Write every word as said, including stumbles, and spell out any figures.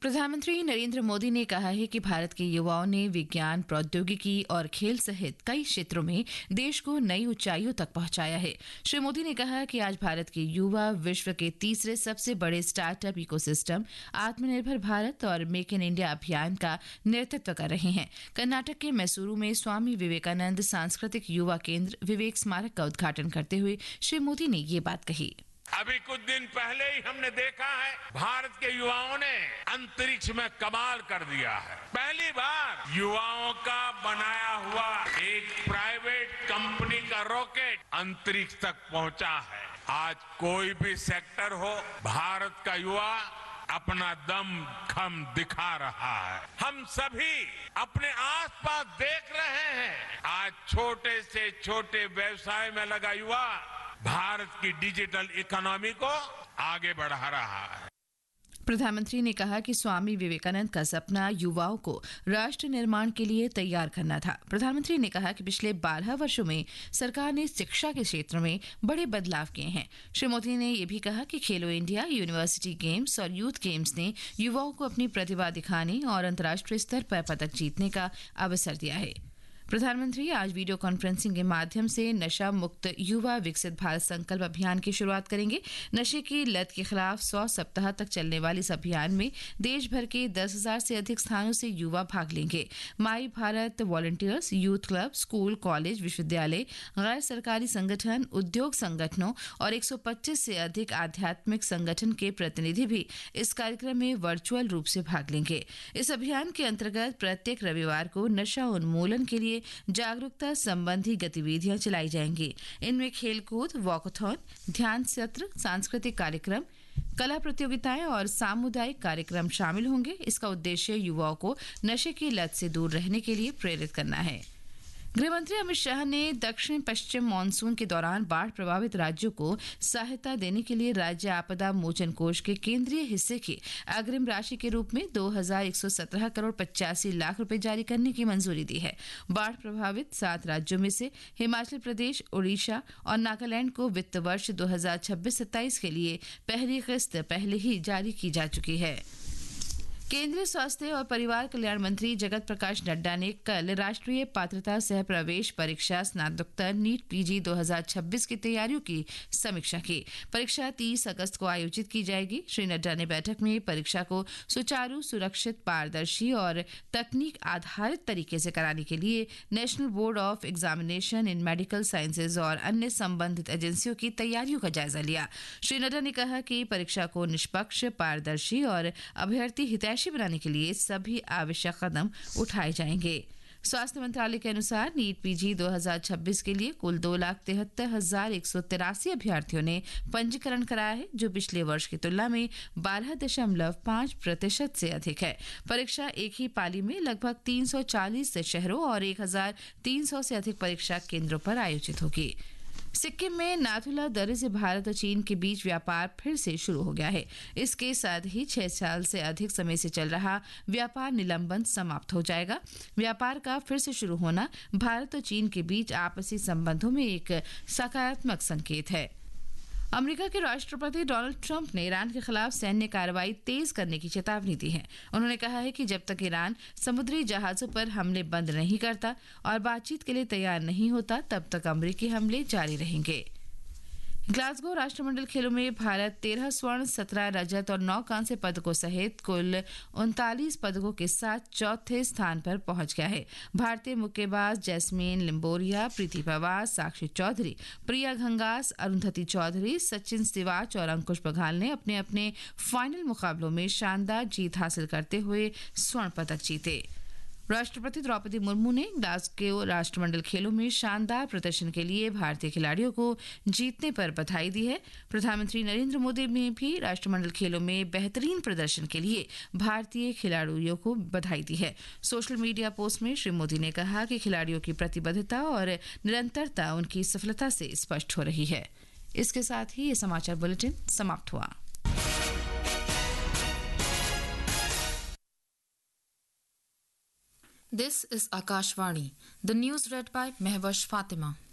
प्रधानमंत्री नरेंद्र मोदी ने कहा है कि भारत के युवाओं ने विज्ञान, प्रौद्योगिकी और खेल सहित कई क्षेत्रों में देश को नई ऊंचाइयों तक पहुंचाया है। श्री मोदी ने कहा कि आज भारत के युवा विश्व के तीसरे सबसे बड़े स्टार्टअप इकोसिस्टम आत्मनिर्भर भारत और मेक इन इंडिया अभियान का नेतृत्व कर रहे हैं। कर्नाटक के मैसूरू में स्वामी विवेकानंद सांस्कृतिक युवा केंद्र विवेक स्मारक का उद्घाटन करते हुए श्री मोदी ने ये बात कही। अभी कुछ दिन पहले ही हमने देखा है भारत के युवाओं ने अंतरिक्ष में कमाल कर दिया है। पहली बार युवाओं का बनाया हुआ एक प्राइवेट कंपनी का रॉकेट अंतरिक्ष तक पहुंचा है। आज कोई भी सेक्टर हो, भारत का युवा अपना दम खम दिखा रहा है। हम सभी अपने आसपास देख रहे हैं, आज छोटे से छोटे व्यवसाय में लगा युवा भारत की डिजिटल इकोनॉमी को आगे बढ़ा रहा है। प्रधानमंत्री ने कहा कि स्वामी विवेकानंद का सपना युवाओं को राष्ट्र निर्माण के लिए तैयार करना था। प्रधानमंत्री ने कहा कि पिछले बारह वर्षों में सरकार ने शिक्षा के क्षेत्र में बड़े बदलाव किए हैं। श्री मोदी ने यह भी कहा कि खेलो इंडिया, यूनिवर्सिटी गेम्स और यूथ गेम्स ने युवाओं को अपनी प्रतिभा दिखाने और अंतर्राष्ट्रीय स्तर पर पदक जीतने का अवसर दिया है। प्रधानमंत्री आज वीडियो कॉन्फ्रेंसिंग के माध्यम से नशा मुक्त युवा विकसित भारत संकल्प अभियान की शुरुआत करेंगे। नशे की लत के खिलाफ सौ सप्ताह तक चलने वाले इस अभियान में देश भर के दस हजार से अधिक स्थानों से युवा भाग लेंगे। माई Bharat volunteers, youth club, school, college, विश्वविद्यालय, गैर सरकारी संगठन, उद्योग संगठनों और एक सौ पच्चीस से अधिक आध्यात्मिक संगठन के प्रतिनिधि भी इस कार्यक्रम में वर्चुअल रूप से भाग लेंगे। इस अभियान के अंतर्गत प्रत्येक रविवार को नशा उन्मूलन के लिए जागरूकता संबंधी गतिविधियां चलाई जाएंगी। इनमें खेलकूद, वॉकथॉन, ध्यान सत्र, सांस्कृतिक कार्यक्रम, कला प्रतियोगिताएं और सामुदायिक कार्यक्रम शामिल होंगे। इसका उद्देश्य युवाओं को नशे की लत से दूर रहने के लिए प्रेरित करना है। गृहमंत्री अमित शाह ने दक्षिण पश्चिम मानसून के दौरान बाढ़ प्रभावित राज्यों को सहायता देने के लिए राज्य आपदा मोचन कोष के केंद्रीय हिस्से की अग्रिम राशि के रूप में दो हजार एक सौ सत्रह करोड़ पचासी लाख रुपए जारी करने की मंजूरी दी है। बाढ़ प्रभावित सात राज्यों में से हिमाचल प्रदेश, उड़ीसा और नागालैंड को वित्त वर्ष दो हजार छब्बीस सत्ताईस के लिए पहली किस्त पहले ही जारी की जा चुकी है। केंद्रीय स्वास्थ्य और परिवार कल्याण मंत्री जगत प्रकाश नड्डा ने कल राष्ट्रीय पात्रता सह प्रवेश परीक्षा स्नातकोत्तर नीट पीजी दो हजार छब्बीस की तैयारियों की समीक्षा की। परीक्षा तीस अगस्त को आयोजित की जाएगी। श्री नड्डा ने बैठक में परीक्षा को सुचारू, सुरक्षित, पारदर्शी और तकनीक आधारित तरीके से कराने के लिए national board of examination in medical sciences और अन्य संबंधित एजेंसियों की तैयारियों का जायजा लिया। श्री नड्डा ने कहा कि परीक्षा को निष्पक्ष, पारदर्शी और अभ्यर्थी हितैषी बनाने के लिए सभी आवश्यक कदम उठाए जाएंगे। स्वास्थ्य मंत्रालय के अनुसार नीट पीजी दो हजार छब्बीस के लिए कुल दो लाख तिहत्तर हजार एक सौ तिरासी अभ्यर्थियों ने पंजीकरण कराया है, जो पिछले वर्ष की तुलना में बारह दशमलव पांच प्रतिशत से अधिक है। परीक्षा एक ही पाली में लगभग तीन सौ चालीस शहरों और एक हजार तीन सौ से अधिक परीक्षा केंद्रों पर आयोजित होगी। सिक्किम में नाथुला दर्रे से भारत और चीन के बीच व्यापार फिर से शुरू हो गया है। इसके साथ ही छह साल से अधिक समय से चल रहा व्यापार निलंबन समाप्त हो जाएगा। व्यापार का फिर से शुरू होना भारत और चीन के बीच आपसी संबंधों में एक सकारात्मक संकेत है। अमेरिका के राष्ट्रपति डोनाल्ड ट्रंप ने ईरान के खिलाफ सैन्य कार्रवाई तेज करने की चेतावनी दी है। उन्होंने कहा है कि जब तक ईरान समुद्री जहाजों पर हमले बंद नहीं करता और बातचीत के लिए तैयार नहीं होता, तब तक अमेरिकी हमले जारी रहेंगे। ग्लासगो राष्ट्रमंडल खेलों में भारत तेरह स्वर्ण, सत्रह रजत और नौ कांस्य पदकों सहित कुल उनतालीस पदकों के साथ चौथे स्थान पर पहुंच गया है। भारतीय मुक्केबाज जैस्मीन लिम्बोरिया, प्रीति पवार, साक्षी चौधरी, प्रिया घंगास, अरुंधति चौधरी, सचिन सिवाच और अंकुश बघाल ने अपने अपने फाइनल मुकाबलों में शानदार जीत हासिल करते हुए स्वर्ण पदक जीते। राष्ट्रपति द्रौपदी मुर्मू ने ग्लासगो राष्ट्रमंडल खेलों में शानदार प्रदर्शन के लिए भारतीय खिलाड़ियों को जीतने पर बधाई दी है। प्रधानमंत्री नरेंद्र मोदी ने भी राष्ट्रमंडल खेलों में बेहतरीन प्रदर्शन के लिए भारतीय खिलाड़ियों को बधाई दी है। सोशल मीडिया पोस्ट में श्री मोदी ने कहा कि खिलाड़ियों की प्रतिबद्धता और निरंतरता उनकी सफलता से स्पष्ट हो रही है। इसके साथ ही ये समाचार बुलेटिन समाप्त हुआ। This is Akashvani. The news read by Mehwash Fatima.